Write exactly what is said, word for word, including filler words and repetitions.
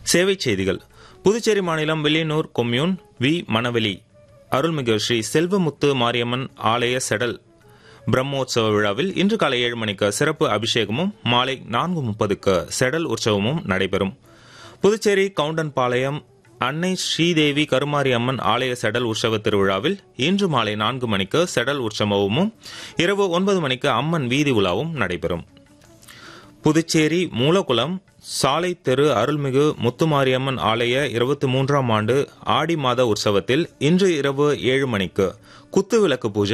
சேவை செய்திகள். புதுச்சேரி மாநிலம் வில்லியனூர் கொம்யூன் வி மணவெளி அருள்மிகு ஸ்ரீ செல்வமுத்து மாரியம்மன் ஆலய செடல் பிரம்மோற்சவ விழாவில் இன்று காலை ஏழு மணிக்கு சிறப்பு அபிஷேகமும் மாலை நான்கு முப்பதுக்கு செடல் உற்சவமும் நடைபெறும். புதுச்சேரி கவுண்டன்பாளையம் அன்னை ஸ்ரீதேவி கருமாரி அம்மன் ஆலய செடல் உற்சவ திருவிழாவில் இன்று மாலை நான்கு மணிக்கு செடல் உற்சவமும் இரவு ஒன்பது மணிக்கு அம்மன் வீதி உலாவும் நடைபெறும். புதுச்சேரி மூலகுளம் சாலை தெரு அருள்மிகு முத்துமாரியம்மன் ஆலய இருபத்தி மூன்றாம் ஆண்டு ஆடி மாத உற்சவத்தில் இன்று இரவு ஏழு மணிக்கு குத்துவிளக்கு பூஜை